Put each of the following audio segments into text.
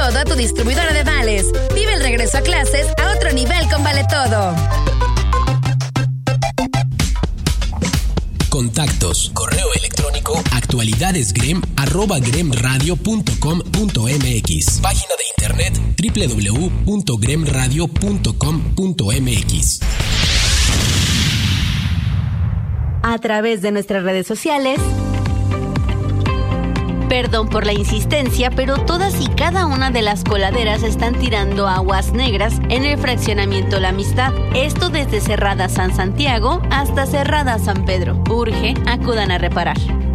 Todo a tu distribuidora de vales. Vive el regreso a clases a otro nivel con Vale Todo. Contactos, correo electrónico, actualidadesgrem@gremradio.com.mx. Página de internet www.gremradio.com.mx. A través de nuestras redes sociales. Perdón por la insistencia, pero todas y cada una de las coladeras están tirando aguas negras en el fraccionamiento La Amistad. Esto desde Cerrada San Santiago hasta Cerrada San Pedro. Urge, acudan a reparar.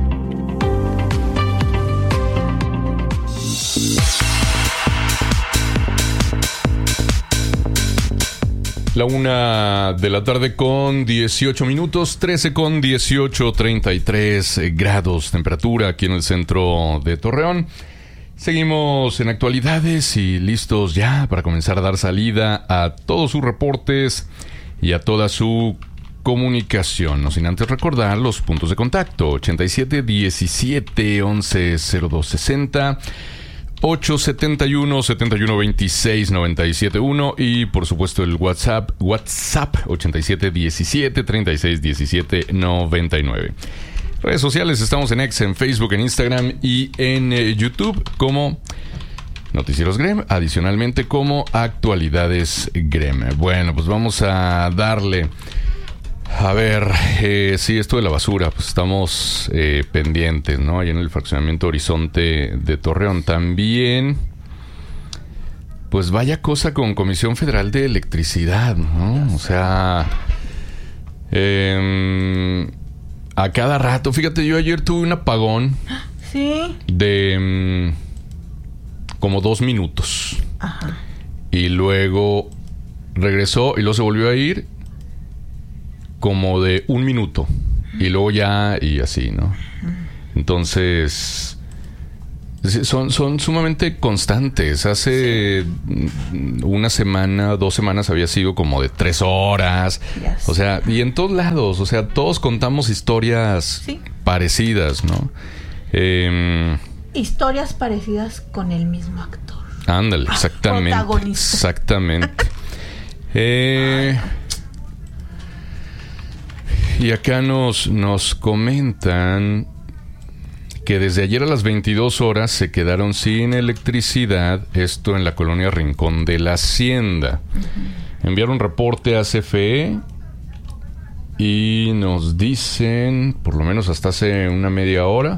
La 1:00 con 18 minutos, 13 con 18, 33 grados temperatura aquí en el centro de Torreón. Seguimos en actualidades y listos ya para comenzar a dar salida a todos sus reportes y a toda su comunicación. No sin antes recordar los puntos de contacto: 87 17 11 02 60, 871 71 26 97 1 y por supuesto el WhatsApp 87 17 36 17 99. Redes sociales, estamos en X, en Facebook, en Instagram y en YouTube como Noticieros Grem, adicionalmente como Actualidades Grem. Bueno, pues vamos a darle. A ver, sí, esto de la basura, pues estamos pendientes, ¿no? Ahí en el fraccionamiento Horizonte de Torreón. También, pues vaya cosa con Comisión Federal de Electricidad, ¿no? O sea, a cada rato. Fíjate, yo ayer tuve un apagón. Sí. De como 2 minutos. Ajá. Y luego regresó y luego se volvió a ir como de 1 minuto. Y luego ya, y así, ¿no? Entonces, son sumamente constantes. Hace una semana, 2 semanas había sido como de 3 horas. Yes. O sea, y en todos lados. O sea, todos contamos historias parecidas, ¿no? Historias parecidas con el mismo actor. Ándale, exactamente. Protagonista. Exactamente. Y acá nos comentan que desde ayer a las 22 horas se quedaron sin electricidad, esto en la colonia Rincón de la Hacienda. Enviaron reporte a CFE y nos dicen, por lo menos hasta hace una media hora,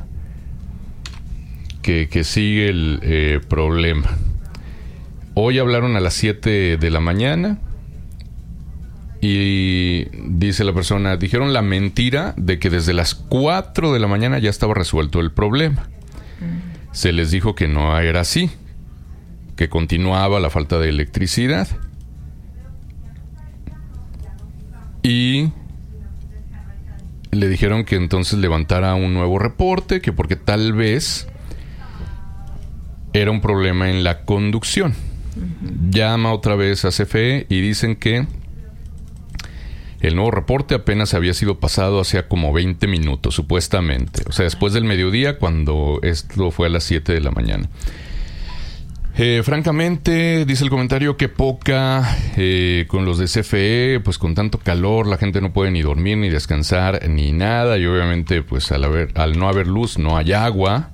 que sigue el problema. Hoy hablaron a las 7 de la mañana. Y dice la persona, dijeron la mentira de que desde las 4 de la mañana ya estaba resuelto el problema. Se les dijo que no era así, que continuaba la falta de electricidad. Y le dijeron que entonces levantara un nuevo reporte, que porque tal vez era un problema en la conducción. Llama otra vez a CFE y dicen que el nuevo reporte apenas había sido pasado hacía como 20 minutos, supuestamente. O sea, después del mediodía, cuando esto fue a las 7 de la mañana. Francamente, dice el comentario, que poca con los de CFE, pues con tanto calor, la gente no puede ni dormir, ni descansar, ni nada. Y obviamente, pues al no haber luz, no hay agua.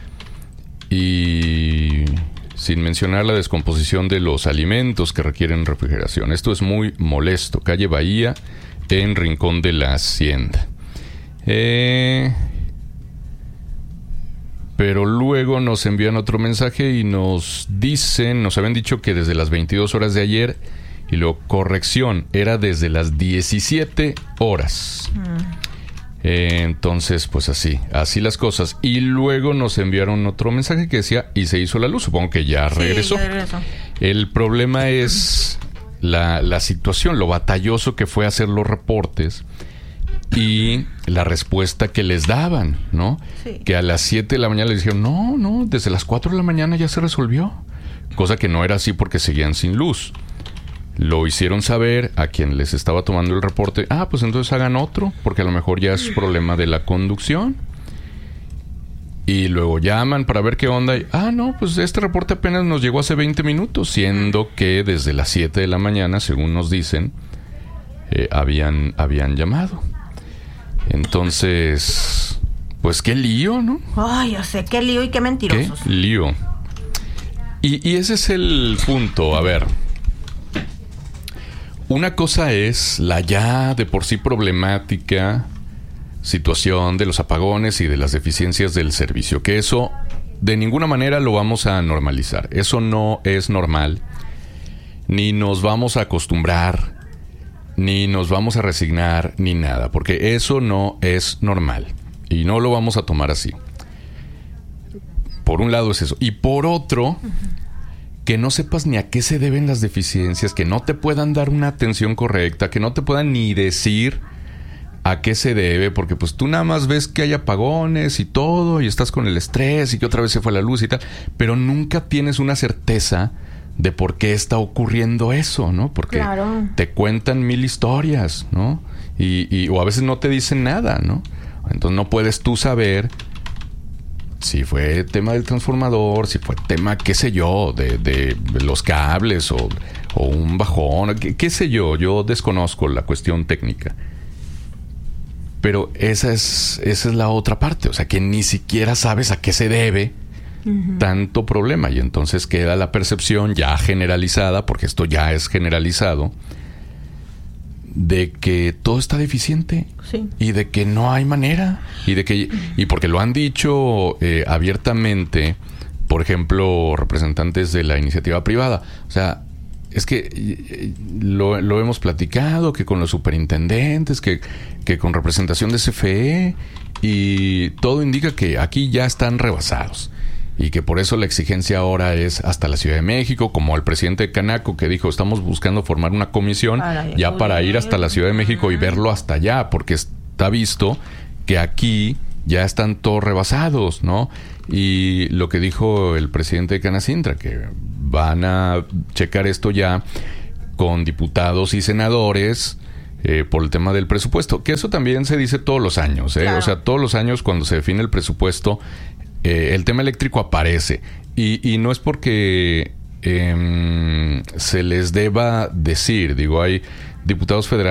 Y sin mencionar la descomposición de los alimentos que requieren refrigeración. Esto es muy molesto. Calle Bahía, en Rincón de la Hacienda. Pero luego nos envían otro mensaje y nos dicen, nos habían dicho que desde las 22 horas de ayer, y luego corrección, era desde las 17 horas. Entonces, pues así las cosas. Y luego nos enviaron otro mensaje que decía, y se hizo la luz. Supongo que ya regresó. Sí, ya regresó. El problema es la situación, lo batalloso que fue hacer los reportes y la respuesta que les daban, ¿no? Sí. Que a las 7 de la mañana les dijeron, no, desde las 4 de la mañana ya se resolvió. Cosa que no era así porque seguían sin luz. Lo hicieron saber a quien les estaba tomando el reporte. Pues entonces hagan otro, porque a lo mejor ya es problema de la conducción. Y luego llaman para ver qué onda. Y, no, pues este reporte apenas nos llegó hace 20 minutos, siendo que desde las 7 de la mañana, según nos dicen, habían llamado. Entonces, pues qué lío, ¿no? Ay, yo sé, qué lío y qué mentirosos. Qué lío. Y ese es el punto. A ver, una cosa es la ya de por sí problemática situación de los apagones y de las deficiencias del servicio, que eso de ninguna manera lo vamos a normalizar. Eso no es normal, ni nos vamos a acostumbrar, ni nos vamos a resignar, ni nada, porque eso no es normal y no lo vamos a tomar así. Por un lado es eso, y por otro, que no sepas ni a qué se deben las deficiencias, que no te puedan dar una atención correcta, que no te puedan ni decir a qué se debe, porque pues tú nada más ves que hay apagones y todo, y estás con el estrés y que otra vez se fue la luz y tal, pero nunca tienes una certeza de por qué está ocurriendo eso, ¿no? Porque claro, te cuentan 1000 historias, ¿no? O a veces no te dicen nada, ¿no? Entonces no puedes tú saber si fue tema del transformador, si fue tema, qué sé yo, de los cables o un bajón, qué sé yo desconozco la cuestión técnica. Pero esa es la otra parte, o sea, que ni siquiera sabes a qué se debe tanto problema, y entonces queda la percepción ya generalizada, porque esto ya es generalizado, de que todo está deficiente, sí, y de que no hay manera, y porque lo han dicho abiertamente, por ejemplo, representantes de la iniciativa privada. O sea, es que lo hemos platicado, que con los superintendentes, que con representación de CFE, y todo indica que aquí ya están rebasados. Y que por eso la exigencia ahora es hasta la Ciudad de México, como el presidente de Canaco, que dijo, estamos buscando formar una comisión para ir hasta la Ciudad de México y verlo hasta allá, porque está visto que aquí ya están todos rebasados, ¿no? Y lo que dijo el presidente de Canacintra, que van a checar esto ya con diputados y senadores por el tema del presupuesto, que eso también se dice todos los años, ¿eh? Claro. O sea, todos los años cuando se define el presupuesto, el tema eléctrico aparece, y no es porque se les deba decir, digo, hay diputados federales